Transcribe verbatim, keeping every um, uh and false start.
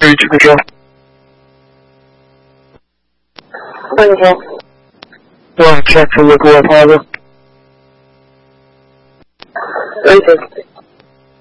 可以这个样。 那你说？ 哇，下次我给我发的。 没问题。